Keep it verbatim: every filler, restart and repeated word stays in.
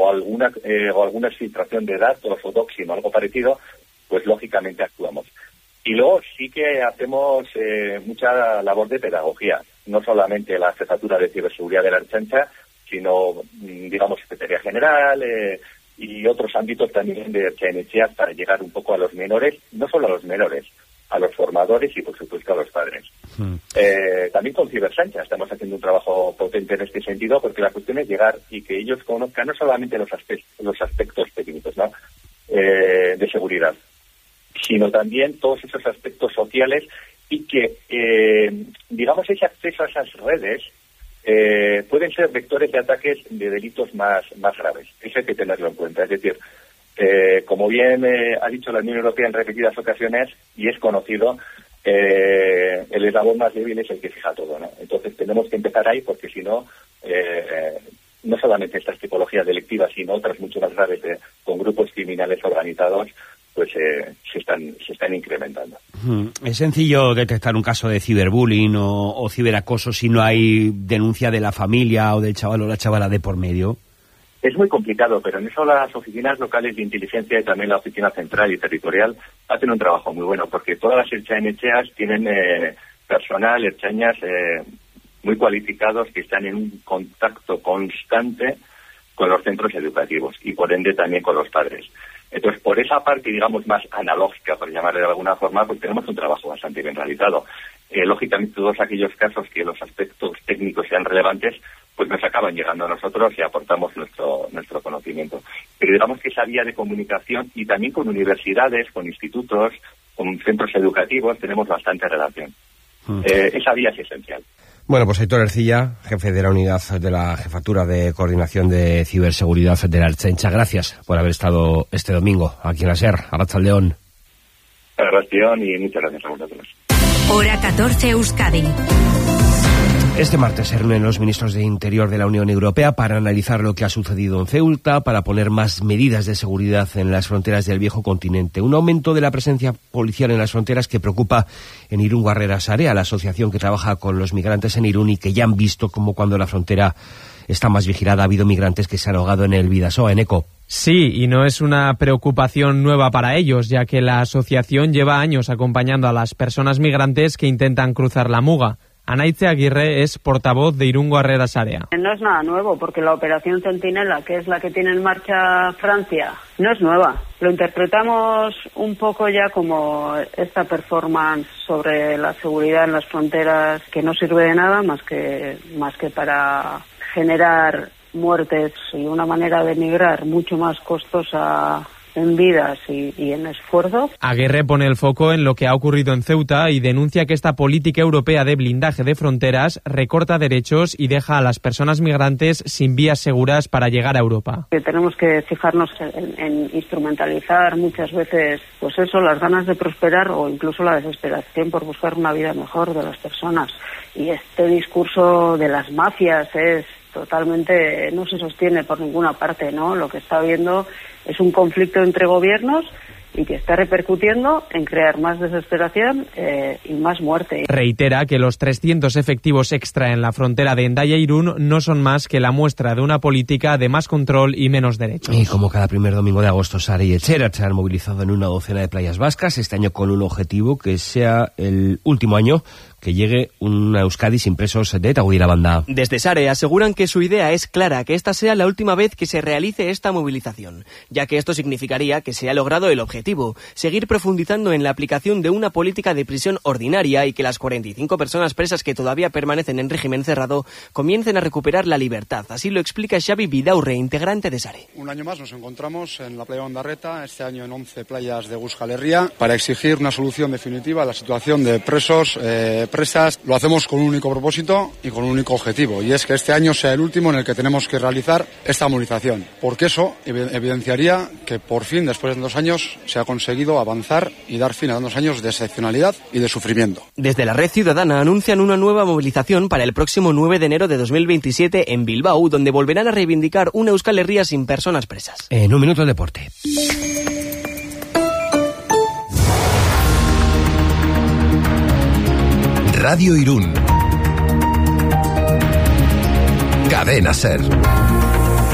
o alguna eh, o alguna filtración de datos o doxing o algo parecido, pues lógicamente actuamos. Y luego sí que hacemos eh, mucha labor de pedagogía, no solamente la jefatura de ciberseguridad de la Ertzaintza, sino, digamos, Secretaría General eh, y otros ámbitos también de Ertzaintza para llegar un poco a los menores, no solo a los menores, a los formadores y, por supuesto, a los padres. Hmm. Eh, también con Cibersancha estamos haciendo un trabajo potente en este sentido, porque la cuestión es llegar y que ellos conozcan no solamente los aspectos, los aspectos técnicos, ¿no? eh, de seguridad, sino también todos esos aspectos sociales y que, eh, digamos, ese acceso a esas redes eh, pueden ser vectores de ataques de delitos más, más graves. Eso hay que tenerlo en cuenta. Es decir, eh, como bien eh, ha dicho la Unión Europea en repetidas ocasiones, y es conocido, eh, el eslabón más débil es el que fija todo, ¿no? Entonces tenemos que empezar ahí, porque si no, eh, no solamente estas tipologías delictivas, sino otras mucho más graves de, con grupos criminales organizados, pues eh, se están se están incrementando. ¿Es sencillo detectar un caso de ciberbullying o, o ciberacoso si no hay denuncia de la familia o del chaval o la chavala de por medio? Es muy complicado, pero en eso las oficinas locales de inteligencia y también la oficina central y territorial hacen un trabajo muy bueno, porque todas las ertzainetxeas tienen eh, personal, ertzainas eh, muy cualificados que están en un contacto constante con los centros educativos y por ende también con los padres. Entonces, por esa parte, digamos, más analógica, por llamarle de alguna forma, pues tenemos un trabajo bastante bien realizado. Eh, lógicamente, todos aquellos casos que los aspectos técnicos sean relevantes, pues nos acaban llegando a nosotros y aportamos nuestro nuestro conocimiento. Pero digamos que esa vía de comunicación, y también con universidades, con institutos, con centros educativos, tenemos bastante relación. Mm. Eh, esa vía es esencial. Bueno, pues Aitor Ercilla, jefe de la unidad de la Jefatura de Coordinación de Ciberseguridad de la Ertzaintza, gracias por haber estado este domingo aquí en la SER. Arratsaldeon. Gracias y muchas gracias a vosotros. Hora catorce, Euskadi. Este martes se reúnen los ministros de Interior de la Unión Europea para analizar lo que ha sucedido en Ceuta, para poner más medidas de seguridad en las fronteras del viejo continente. Un aumento de la presencia policial en las fronteras que preocupa en Irún Guarrera Sarea, la asociación que trabaja con los migrantes en Irún y que ya han visto cómo cuando la frontera está más vigilada ha habido migrantes que se han ahogado en el Bidasoa, en Eco. Sí, y no es una preocupación nueva para ellos, ya que la asociación lleva años acompañando a las personas migrantes que intentan cruzar la Muga. Anaitze Aguirre es portavoz de Irún Guarrera Sarea. No es nada nuevo, porque la operación Centinela, que es la que tiene en marcha Francia, no es nueva. Lo interpretamos un poco ya como esta performance sobre la seguridad en las fronteras que no sirve de nada más que, más que para generar muertes y una manera de migrar mucho más costosa en vidas y, y en esfuerzo. Aguirre pone el foco en lo que ha ocurrido en Ceuta y denuncia que esta política europea de blindaje de fronteras recorta derechos y deja a las personas migrantes sin vías seguras para llegar a Europa. Que tenemos que fijarnos en, en instrumentalizar muchas veces, pues eso, las ganas de prosperar o incluso la desesperación por buscar una vida mejor de las personas. Y este discurso de las mafias es totalmente, no se sostiene por ninguna parte, ¿no? Lo que está habiendo es un conflicto entre gobiernos y que está repercutiendo en crear más desesperación eh, y más muerte. Reitera que los trescientos efectivos extra en la frontera de Hendaya-Irún no son más que la muestra de una política de más control y menos derechos. Y como cada primer domingo de agosto, Sara y Etxerat se han movilizado en una docena de playas vascas, este año con un objetivo que sea el último año que llegue una Euskadi sin presos de ETA, Banda. Desde Sare aseguran que su idea es clara, que esta sea la última vez que se realice esta movilización, ya que esto significaría que se ha logrado el objetivo, seguir profundizando en la aplicación de una política de prisión ordinaria y que las cuarenta y cinco personas presas que todavía permanecen en régimen cerrado comiencen a recuperar la libertad. Así lo explica Xavi Vidaurre, integrante de Sare. Un año más nos encontramos en la playa Ondarreta, este año en once playas de Euskal Herria, para exigir una solución definitiva a la situación de presos eh, presas. Lo hacemos con un único propósito y con un único objetivo, y es que este año sea el último en el que tenemos que realizar esta movilización, porque eso evidenciaría que por fin, después de dos años, se ha conseguido avanzar y dar fin a dos años de excepcionalidad y de sufrimiento. Desde la Red Ciudadana anuncian una nueva movilización para el próximo nueve de enero de dos mil veintisiete en Bilbao, donde volverán a reivindicar una Euskal Herria sin personas presas. En un minuto el deporte. Radio Irún. Cadena SER.